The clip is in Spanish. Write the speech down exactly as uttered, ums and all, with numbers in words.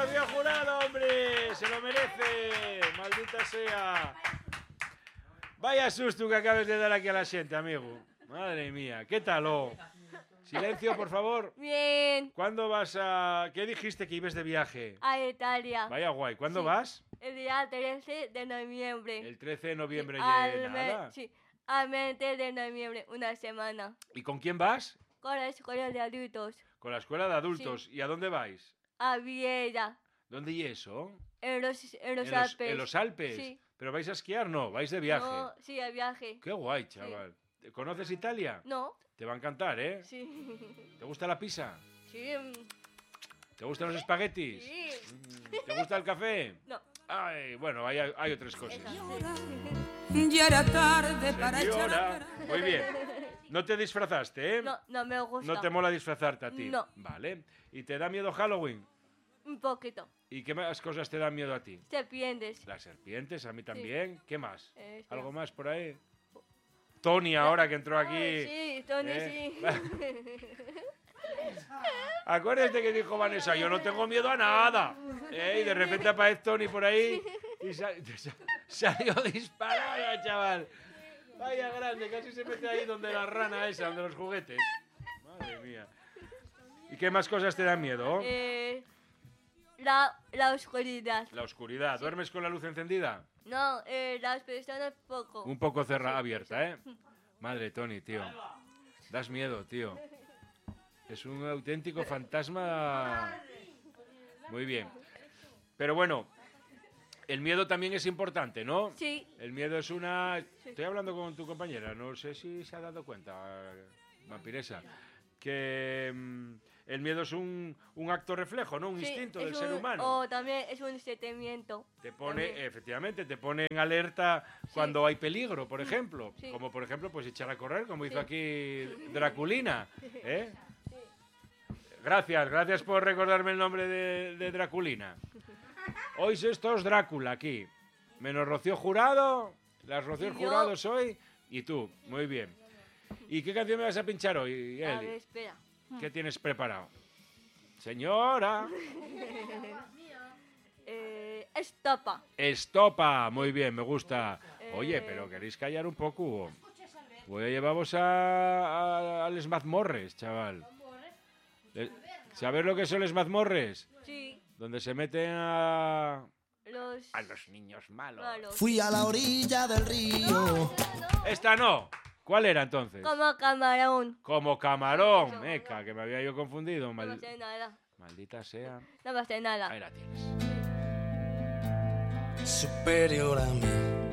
Rocío Jurado, hombre, se lo merece, maldita sea. Vaya susto que acabes de dar aquí a la gente, amigo. Madre mía, ¿qué tal? Oh? Silencio, por favor. Bien. ¿Cuándo vas a...? ¿Qué dijiste que ibas de viaje? A Italia. Vaya guay, ¿cuándo Sí. vas? El día trece de noviembre. El trece de noviembre Sí, y al nada. me- Sí, al veinte de noviembre, una semana. ¿Y con quién vas? Con la escuela de adultos. Con la escuela de adultos. ¿Y a dónde vais? A Viella. ¿Dónde y eso? En los, en los en los, Alpes. en los Alpes. Sí. ¿Pero vais a esquiar? No, vais de viaje. No, sí, a viaje. Qué guay, chaval. ¿Conoces Italia? No. Te va a encantar, ¿eh? Sí. ¿Te gusta la pizza? Sí. mm, ¿Te gustan los espaguetis? Sí. ¿Te gusta el café? No. Ay, bueno, hay, hay otras cosas. Ya era tarde para echar Señora. a Muy bien. No te disfrazaste, ¿eh? No, no me gusta. No te mola disfrazarte a ti. No. Vale. ¿Y te da miedo Halloween? Un poquito. ¿Y qué más cosas te dan miedo a ti? Serpientes. Las serpientes, a mí también. ¿Qué más? Eh, espera. ¿Algo más por ahí? Tony, ahora que entró aquí. Ay, sí, Tony, ¿eh? sí. Acuérdate que dijo Vanessa, yo no tengo miedo a nada. ¿Eh? Y de repente aparece Tony por ahí y sa- sa- salió disparada, chaval. Vaya grande, casi se mete ahí donde la rana esa, donde los juguetes. Madre mía. ¿Y qué más cosas te dan miedo? Eh, la, la oscuridad. La oscuridad. ¿Duermes con la luz encendida? No, eh, las personas poco. Un poco cerrada, abierta, ¿eh? Madre Tony, tío. Das miedo, tío. Es un auténtico fantasma. Muy bien. Pero bueno, el miedo también es importante, ¿no? Sí. El miedo es una... Estoy hablando con tu compañera, no sé si se ha dado cuenta, vampiresa, que mm, el miedo es un, un acto reflejo, ¿no? Un Sí, instinto es del ser un- humano. O también es un sentimiento. Te pone, también. efectivamente, te pone en alerta cuando hay peligro, por ejemplo. Sí. Como por ejemplo, pues echar a correr, como hizo aquí Draculina. ¿eh? Gracias, gracias por recordarme el nombre de, de Draculina. Hoy esto es Drácula aquí. Menos Rocío Jurado, las Rocío Y yo. Jurados hoy y tú. Muy bien. ¿Y qué canción me vas a pinchar hoy, A Eli? ver, espera. ¿Qué tienes preparado? Señora. Eh, estopa. Estopa, muy bien, me gusta. Eh. Oye, pero queréis callar un poco. Pues llevamos a, a, a les mazmorres, chaval. Le- ¿Sabes lo que son les mazmorres? Sí. Donde se meten a... Los a los niños malos. malos. Fui a la orilla del río. Esta no. ¿Cuál era entonces? Como camarón. Como camarón. Meca, que me había yo confundido. No mal- pasa nada. Maldita sea. No pasa nada. Ahí la tienes. Superior a mí.